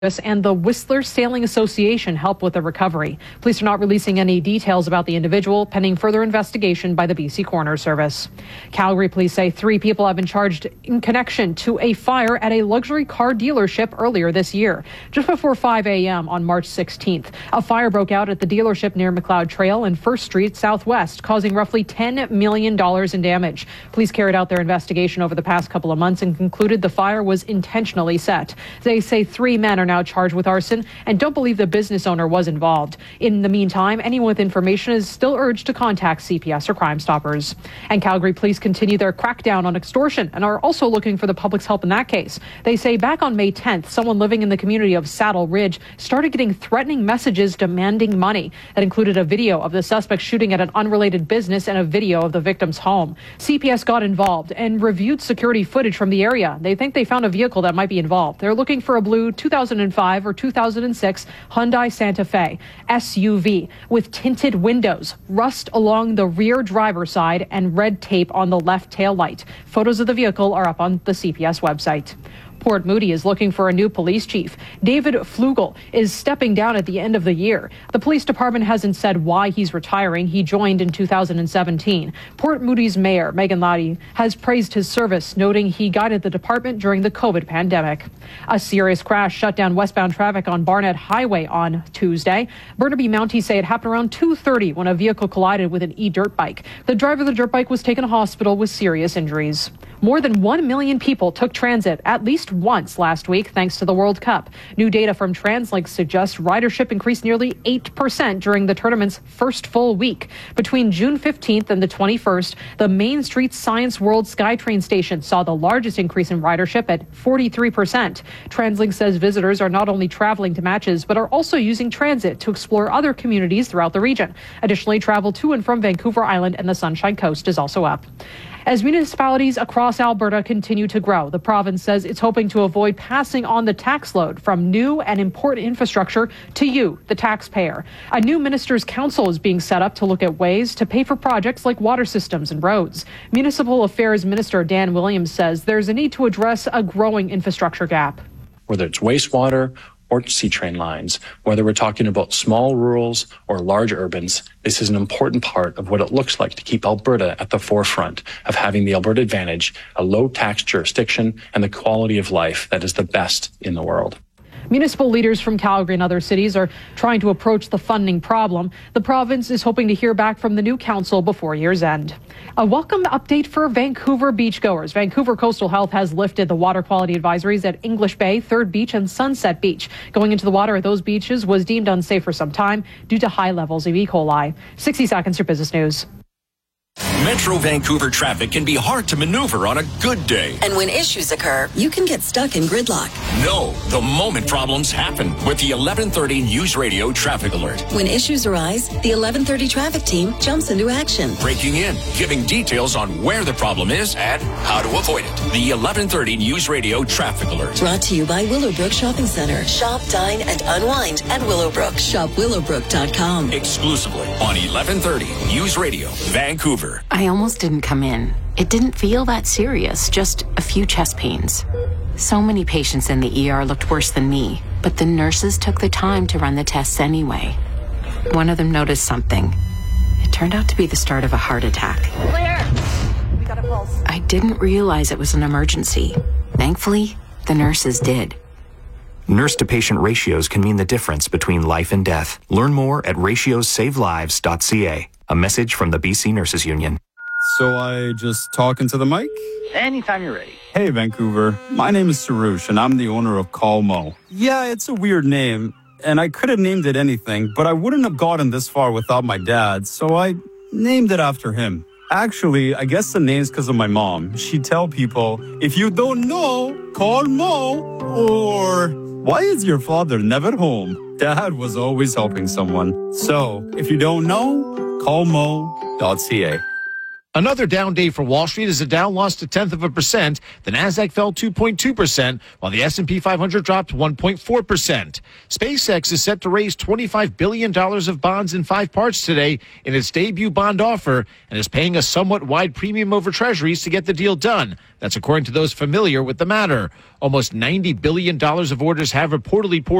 and the Whistler Sailing Association help with the recovery. Police are not releasing any details about the individual, pending further investigation by the BC Coroner Service. Calgary police say 3 people have been charged in connection to a fire at a luxury car dealership earlier this year. Just before 5 a.m. on March 16th, a fire broke out at the dealership near McLeod Trail and 1st Street Southwest, causing roughly $10 million in damage. Police carried out their investigation over the past couple of months and concluded the fire was intentionally set. They say 3 men are now charged with arson and don't believe the business owner was involved. In the meantime, anyone with information is still urged to contact CPS or Crime Stoppers. And Calgary police continue their crackdown on extortion and are also looking for the public's help in that case. They say back on May 10th, someone living in the community of Saddle Ridge started getting threatening messages demanding money. That included a video of the suspect shooting at an unrelated business and a video of the victim's home. CPS got involved and reviewed security footage from the area. They think they found a vehicle that might be involved. They're looking for a blue 2005 or 2006 Hyundai Santa Fe SUV with tinted windows, rust along the rear driver's side, and red tape on the left tail light. Photos of the vehicle are up on the CPS website. Port Moody is looking for a new police chief. David Flugel is stepping down at the end of the year. The police department hasn't said why he's retiring. He joined in 2017. Port Moody's mayor, Megan Latty, has praised his service, noting he guided the department during the COVID pandemic. A serious crash shut down westbound traffic on Barnett Highway on Tuesday. Burnaby Mounties say it happened around 2:30 when a vehicle collided with an e-dirt bike. The driver of the dirt bike was taken to hospital with serious injuries. More than 1 million people took transit at least once last week thanks to the World Cup. New data from TransLink suggests ridership increased nearly 8% during the tournament's first full week. Between June 15th and the 21st, the Main Street Science World SkyTrain station saw the largest increase in ridership at 43%. TransLink says visitors are not only traveling to matches, but are also using transit to explore other communities throughout the region. Additionally, travel to and from Vancouver Island and the Sunshine Coast is also up. As municipalities across Alberta continue to grow, the province says it's hoping to avoid passing on the tax load from new and important infrastructure to you, the taxpayer. A new Ministers' Council is being set up to look at ways to pay for projects like water systems and roads. Municipal Affairs Minister Dan Williams says there's a need to address a growing infrastructure gap. Whether it's wastewater or sea train lines, whether we're talking about small rurals or large urbans, this is an important part of what it looks like to keep Alberta at the forefront of having the Alberta Advantage, a low tax jurisdiction, and the quality of life that is the best in the world. Municipal leaders from Calgary and other cities are trying to approach the funding problem. The province is hoping to hear back from the new council before year's end. A welcome update for Vancouver beachgoers. Vancouver Coastal Health has lifted the water quality advisories at English Bay, Third Beach, and Sunset Beach. Going into the water at those beaches was deemed unsafe for some time due to high levels of E. coli. 60 seconds for business news. Metro Vancouver traffic can be hard to maneuver on a good day. And when issues occur, you can get stuck in gridlock. No, the moment problems happen with the 1130 News Radio Traffic Alert. When issues arise, the 1130 traffic team jumps into action. Breaking in, giving details on where the problem is and how to avoid it. The 1130 News Radio Traffic Alert. Brought to you by Willowbrook Shopping Center. Shop, dine, and unwind at Willowbrook. Shop willowbrook.com. Exclusively on 1130 News Radio, Vancouver. I almost didn't come in. It didn't feel that serious, just a few chest pains. So many patients in the ER looked worse than me, but the nurses took the time to run the tests anyway. One of them noticed something. It turned out to be the start of a heart attack. Clear! We got a pulse. I didn't realize it was an emergency. Thankfully, the nurses did. Nurse-to-patient ratios can mean the difference between life and death. Learn more at ratiosavelives.ca. A message from the BC Nurses Union. So I just talk into the mic? Anytime you're ready. Hey, Vancouver. My name is Sarush, and I'm the owner of Call Mo. Yeah, it's a weird name, and I could have named it anything, but I wouldn't have gotten this far without my dad, so I named it after him. Actually, I guess the name's because of my mom. She'd tell people, if you don't know, call Mo, or why is your father never home? Dad was always helping someone. So, if you don't know, call mo.ca. Another down day for Wall Street as the Dow lost 0.1%. The Nasdaq fell 2.2%, while the S&P 500 dropped 1.4%. SpaceX is set to raise $25 billion of bonds in 5 parts today in its debut bond offer and is paying a somewhat wide premium over treasuries to get the deal done. That's according to those familiar with the matter. Almost $90 billion of orders have reportedly poured